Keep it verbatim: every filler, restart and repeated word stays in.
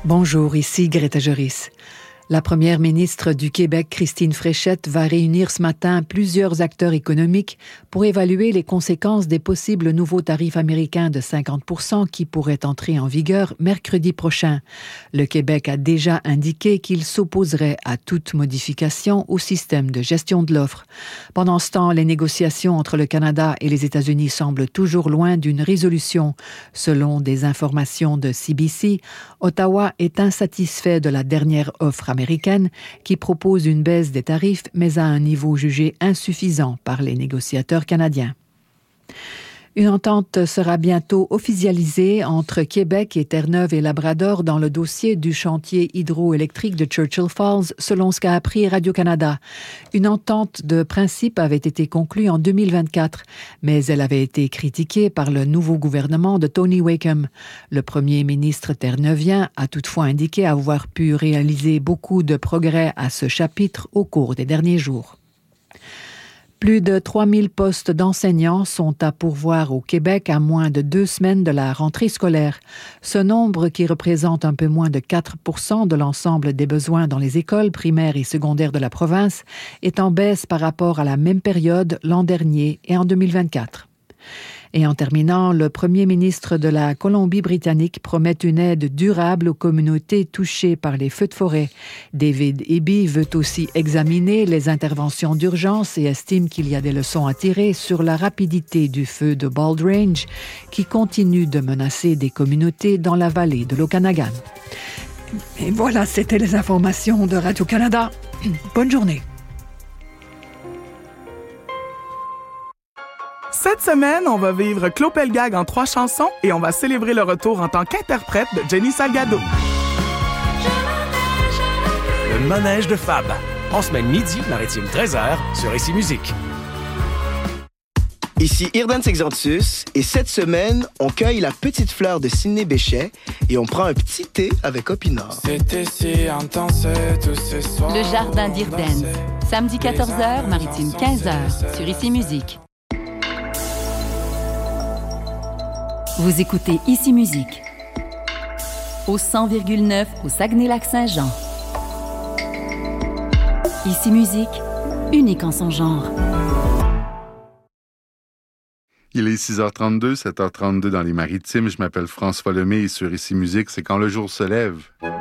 Bonjour, ici Greta Joris. La première ministre du Québec, Christine Fréchette, va réunir ce matin plusieurs acteurs économiques pour évaluer les conséquences des possibles nouveaux tarifs américains de cinquante pour cent qui pourraient entrer en vigueur mercredi prochain. Le Québec a déjà indiqué qu'il s'opposerait à toute modification au système de gestion de l'offre. Pendant ce temps, les négociations entre le Canada et les États-Unis semblent toujours loin d'une résolution. Selon des informations de C B C, Ottawa est insatisfait de la dernière offre américaine américaine qui propose une baisse des tarifs, mais à un niveau jugé insuffisant par les négociateurs canadiens. Une entente sera bientôt officialisée entre Québec et Terre-Neuve et Labrador dans le dossier du chantier hydroélectrique de Churchill Falls, selon ce qu'a appris Radio-Canada. Une entente de principe avait été conclue en deux mille vingt-quatre, mais elle avait été critiquée par le nouveau gouvernement de Tony Wakeham. Le premier ministre terre-neuvien a toutefois indiqué avoir pu réaliser beaucoup de progrès à ce chapitre au cours des derniers jours. Plus de trois mille postes d'enseignants sont à pourvoir au Québec à moins de deux semaines de la rentrée scolaire. Ce nombre, qui représente un peu moins de quatre pour cent de l'ensemble des besoins dans les écoles primaires et secondaires de la province, est en baisse par rapport à la même période l'an dernier et en deux mille vingt-quatre. Et en terminant, le premier ministre de la Colombie-Britannique promet une aide durable aux communautés touchées par les feux de forêt. David Eby veut aussi examiner les interventions d'urgence et estime qu'il y a des leçons à tirer sur la rapidité du feu de Bald Range qui continue de menacer des communautés dans la vallée de l'Okanagan. Et voilà, c'était les informations de Radio-Canada. Bonne journée. Cette semaine, on va vivre Claude Pelgag en trois chansons et on va célébrer le retour en tant qu'interprète de Jenny Salgado. Le manège de Fab. En semaine midi, maritime treize heures, sur Ici Musique. Ici Irdan Sexantus et cette semaine, on cueille la petite fleur de Sidney Bechet et on prend un petit thé avec Opinard. C'était si intense tout ce soir. Le jardin d'Irdan. Samedi quatorze heures, maritime quinze heures, sur Ici Musique. Vous écoutez Ici Musique, au cent virgule neuf au Saguenay-Lac-Saint-Jean. Ici Musique, unique en son genre. Il est six heures trente-deux, sept heures trente-deux dans les Maritimes. Je m'appelle François Lemay et sur Ici Musique, c'est quand le jour se lève.